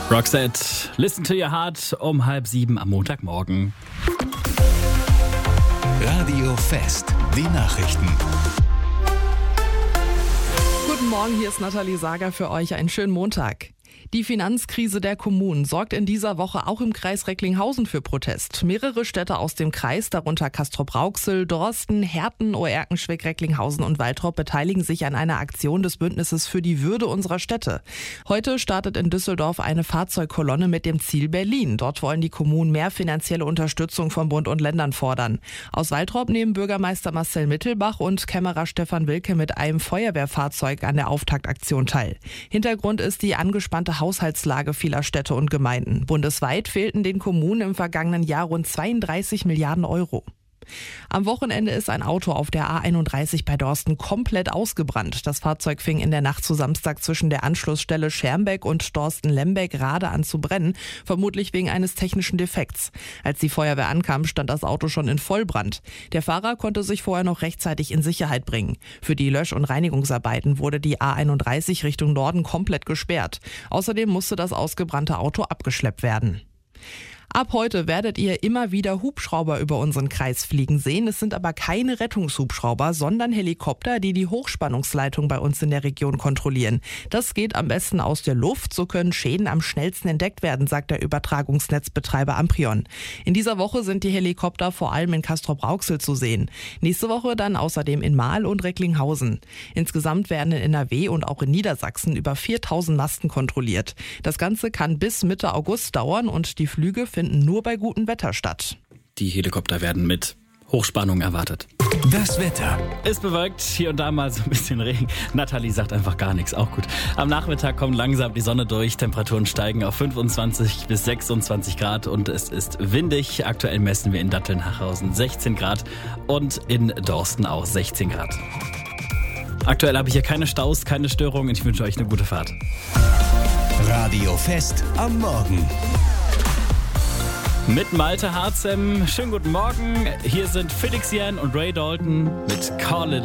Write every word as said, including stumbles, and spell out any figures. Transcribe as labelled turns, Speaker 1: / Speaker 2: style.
Speaker 1: Roxette, Listen to Your Heart um halb sieben am Montagmorgen.
Speaker 2: Radio Fest, die Nachrichten.
Speaker 3: Guten Morgen, hier ist Nathalie Sager für euch. Einen schönen Montag. Die Finanzkrise der Kommunen sorgt in dieser Woche auch im Kreis Recklinghausen für Protest. Mehrere Städte aus dem Kreis, darunter Castrop-Rauxel, Dorsten, Herten, Oerkenschwick, Recklinghausen und Waltrop, beteiligen sich an einer Aktion des Bündnisses für die Würde unserer Städte. Heute startet in Düsseldorf eine Fahrzeugkolonne mit dem Ziel Berlin. Dort wollen die Kommunen mehr finanzielle Unterstützung von Bund und Ländern fordern. Aus Waltrop nehmen Bürgermeister Marcel Mittelbach und Kämmerer Stefan Wilke mit einem Feuerwehrfahrzeug an der Auftaktaktion teil. Hintergrund ist die angespannte Haushaltslage vieler Städte und Gemeinden. Bundesweit fehlten den Kommunen im vergangenen Jahr rund zweiunddreißig Milliarden Euro. Am Wochenende ist ein Auto auf der A einunddreißig bei Dorsten komplett ausgebrannt. Das Fahrzeug fing in der Nacht zu Samstag zwischen der Anschlussstelle Schermbeck und Dorsten-Lembeck gerade an zu brennen, vermutlich wegen eines technischen Defekts. Als die Feuerwehr ankam, stand das Auto schon in Vollbrand. Der Fahrer konnte sich vorher noch rechtzeitig in Sicherheit bringen. Für die Lösch- und Reinigungsarbeiten wurde die A einunddreißig Richtung Norden komplett gesperrt. Außerdem musste das ausgebrannte Auto abgeschleppt werden. Ab heute werdet ihr immer wieder Hubschrauber über unseren Kreis fliegen sehen. Es sind aber keine Rettungshubschrauber, sondern Helikopter, die die Hochspannungsleitung bei uns in der Region kontrollieren. Das geht am besten aus der Luft, so können Schäden am schnellsten entdeckt werden, sagt der Übertragungsnetzbetreiber Amprion. In dieser Woche sind die Helikopter vor allem in Castrop-Rauxel zu sehen. Nächste Woche dann außerdem in Marl und Recklinghausen. Insgesamt werden in N R W und auch in Niedersachsen über viertausend Masten kontrolliert. Das Ganze kann bis Mitte August dauern und die Flüge finden nur bei gutem Wetter statt.
Speaker 1: Die Helikopter werden mit Hochspannung erwartet.
Speaker 2: Das Wetter.
Speaker 1: Ist bewölkt, hier und da mal so ein bisschen Regen. Nathalie sagt einfach gar nichts, auch gut. Am Nachmittag kommt langsam die Sonne durch, Temperaturen steigen auf fünfundzwanzig bis sechsundzwanzig Grad und es ist windig. Aktuell messen wir in Datteln-Hachhausen sechzehn Grad und in Dorsten auch sechzehn Grad. Aktuell habe ich hier keine Staus, keine Störungen. Ich wünsche euch eine gute Fahrt.
Speaker 2: Radio Fest am Morgen.
Speaker 1: Mit Malte Harzem. Schönen guten Morgen. Hier sind Felix Jähn und Ray Dalton mit Call It